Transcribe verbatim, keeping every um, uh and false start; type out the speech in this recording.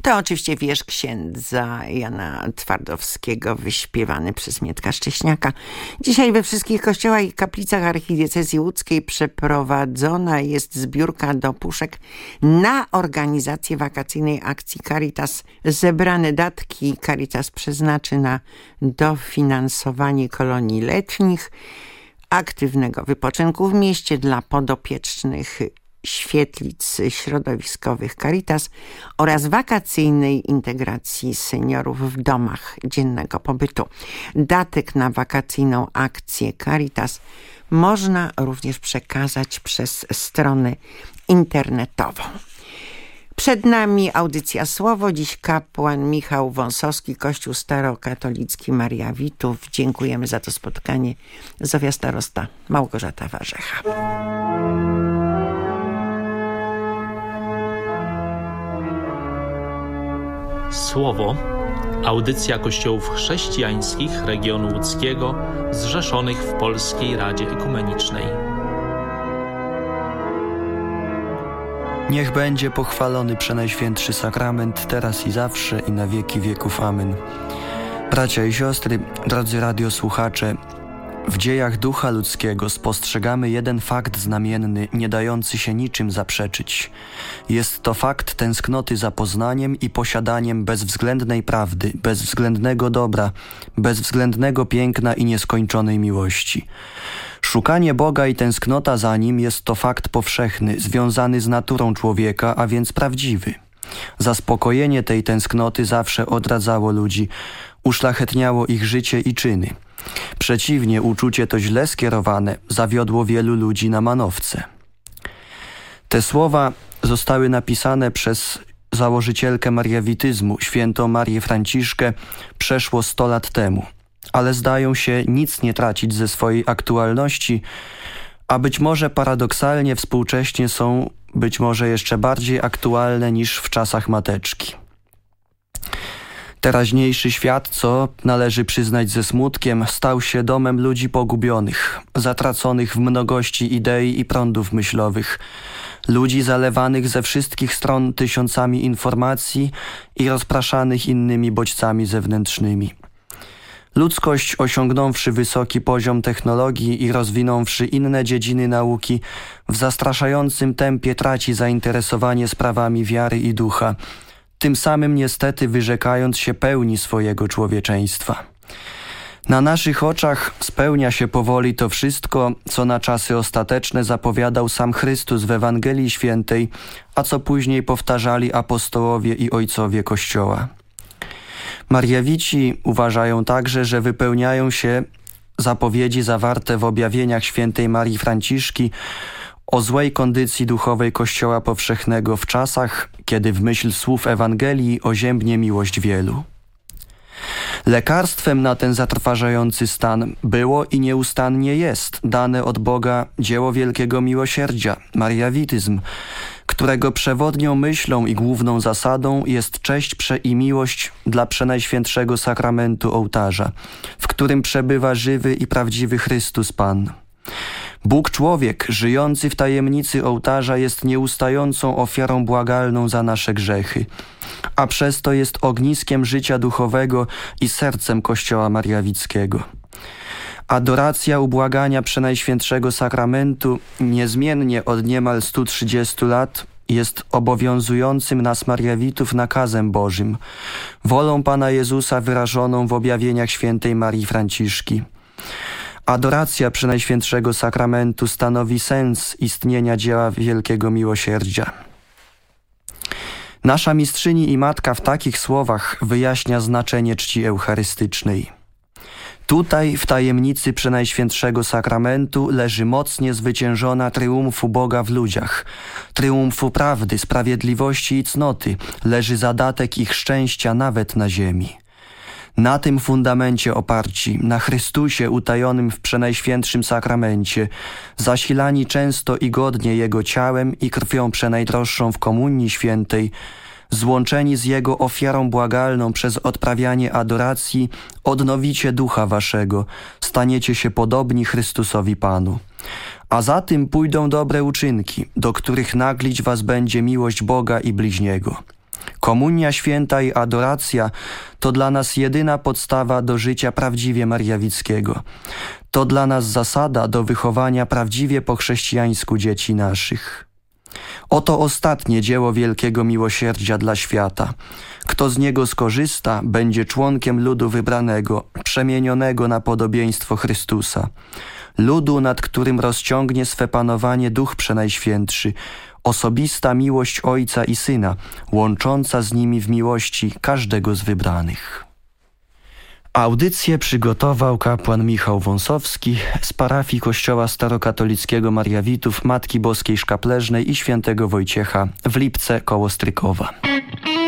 To oczywiście wiersz księdza Jana Twardowskiego, wyśpiewany przez Mietka Szcześniaka. Dzisiaj we wszystkich kościołach i kaplicach archidiecezji łódzkiej przeprowadzona jest zbiórka do puszek na organizację wakacyjnej akcji Caritas. Zebrane datki Caritas przeznaczy na dofinansowanie kolonii letnich, aktywnego wypoczynku w mieście dla podopiecznych świetlic środowiskowych Caritas oraz wakacyjnej integracji seniorów w domach dziennego pobytu. Datek na wakacyjną akcję Caritas można również przekazać przez stronę internetową. Przed nami audycja Słowo. Dziś kapłan Michał Wąsowski, Kościół Starokatolicki Maria Witów. Dziękujemy za to spotkanie. Zofia Starosta, Małgorzata Warzecha. Słowo. Audycja kościołów chrześcijańskich regionu łódzkiego zrzeszonych w Polskiej Radzie Ekumenicznej. Niech będzie pochwalony Przenajświętszy Sakrament, teraz i zawsze, i na wieki wieków. Amen. Bracia i siostry, drodzy radiosłuchacze, w dziejach ducha ludzkiego spostrzegamy jeden fakt znamienny, nie dający się niczym zaprzeczyć. Jest to fakt tęsknoty za poznaniem i posiadaniem bezwzględnej prawdy, bezwzględnego dobra, bezwzględnego piękna i nieskończonej miłości. Szukanie Boga i tęsknota za Nim jest to fakt powszechny, związany z naturą człowieka, a więc prawdziwy. Zaspokojenie tej tęsknoty zawsze odradzało ludzi, uszlachetniało ich życie i czyny. Przeciwnie, uczucie to źle skierowane zawiodło wielu ludzi na manowce. Te słowa zostały napisane przez założycielkę mariawityzmu, świętą Marię Franciszkę, przeszło sto lat temu, ale zdają się nic nie tracić ze swojej aktualności, a być może paradoksalnie współcześnie są być może jeszcze bardziej aktualne niż w czasach mateczki. Teraźniejszy świat, co należy przyznać ze smutkiem, stał się domem ludzi pogubionych, zatraconych w mnogości idei i prądów myślowych, ludzi zalewanych ze wszystkich stron tysiącami informacji i rozpraszanych innymi bodźcami zewnętrznymi. Ludzkość, osiągnąwszy wysoki poziom technologii i rozwinąwszy inne dziedziny nauki, w zastraszającym tempie traci zainteresowanie sprawami wiary i ducha, tym samym niestety wyrzekając się pełni swojego człowieczeństwa. Na naszych oczach spełnia się powoli to wszystko, co na czasy ostateczne zapowiadał sam Chrystus w Ewangelii Świętej, a co później powtarzali apostołowie i ojcowie Kościoła. Mariawici uważają także, że wypełniają się zapowiedzi zawarte w objawieniach świętej Marii Franciszki o złej kondycji duchowej Kościoła powszechnego w czasach, kiedy w myśl słów Ewangelii oziębnie miłość wielu. Lekarstwem na ten zatrważający stan było i nieustannie jest dane od Boga dzieło wielkiego miłosierdzia, mariawityzm, którego przewodnią myślą i główną zasadą jest cześć prze i miłość dla Przenajświętszego Sakramentu Ołtarza, w którym przebywa żywy i prawdziwy Chrystus Pan. Bóg człowiek, żyjący w tajemnicy ołtarza, jest nieustającą ofiarą błagalną za nasze grzechy, a przez to jest ogniskiem życia duchowego i sercem Kościoła Mariawickiego. Adoracja ubłagania Przenajświętszego Sakramentu niezmiennie od niemal stu trzydziestu lat jest obowiązującym nas Mariawitów nakazem Bożym, wolą Pana Jezusa wyrażoną w objawieniach świętej Marii Franciszki. Adoracja Przenajświętszego Sakramentu stanowi sens istnienia dzieła wielkiego miłosierdzia. Nasza mistrzyni i matka w takich słowach wyjaśnia znaczenie czci eucharystycznej. Tutaj, w tajemnicy Przenajświętszego Sakramentu, leży mocnie zwyciężona triumfu Boga w ludziach, triumfu prawdy, sprawiedliwości i cnoty, leży zadatek ich szczęścia nawet na ziemi. Na tym fundamencie oparci, na Chrystusie utajonym w Przenajświętszym Sakramencie, zasilani często i godnie Jego ciałem i krwią przenajdroższą w Komunii Świętej, złączeni z Jego ofiarą błagalną przez odprawianie adoracji, odnowicie ducha waszego, staniecie się podobni Chrystusowi Panu. A za tym pójdą dobre uczynki, do których naglić was będzie miłość Boga i bliźniego. Komunia święta i adoracja to dla nas jedyna podstawa do życia prawdziwie mariawickiego. To dla nas zasada do wychowania prawdziwie po chrześcijańsku dzieci naszych. Oto ostatnie dzieło wielkiego miłosierdzia dla świata. Kto z niego skorzysta, będzie członkiem ludu wybranego, przemienionego na podobieństwo Chrystusa. Ludu, nad którym rozciągnie swe panowanie Duch Przenajświętszy, osobista miłość Ojca i Syna, łącząca z nimi w miłości każdego z wybranych. Audycję przygotował kapłan Michał Wąsowski z parafii Kościoła Starokatolickiego Mariawitów Matki Boskiej Szkapleżnej i Świętego Wojciecha w Lipce koło Strykowa.